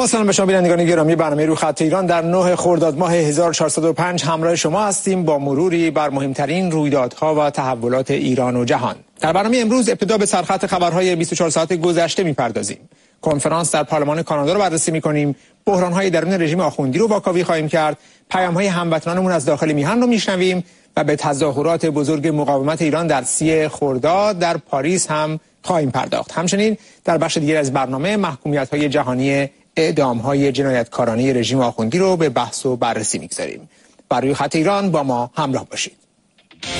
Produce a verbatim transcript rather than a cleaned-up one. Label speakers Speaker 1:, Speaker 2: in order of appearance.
Speaker 1: با سلام به شما بینندگان گرامی برنامه رو خط ایران در نه خرداد ماه هزار و چهارصد و پنج همراه شما هستیم با مروری بر مهمترین رویدادها و تحولات ایران و جهان. در برنامه امروز ابتدا به سرخط خبرهای بیست و چهار ساعت گذشته می‌پردازیم. کنفرانس در پارلمان کانادا رو بررسی می‌کنیم، بحران‌های درون رژیم آخوندی رو واکاوی خواهیم کرد، پیام‌های هموطنانمون از داخل میهن رو میشنویم و به تظاهرات بزرگ مقاومت ایران در سی خرداد در پاریس هم خواهیم پرداخت. همچنین در بخش دیگر از برنامه محکومیت‌های جهانی اعدام‌های جنایتکارانه رژیم آخوندی رو به بحث و بررسی می‌گذاریم. برای خط ایران با ما همراه باشید.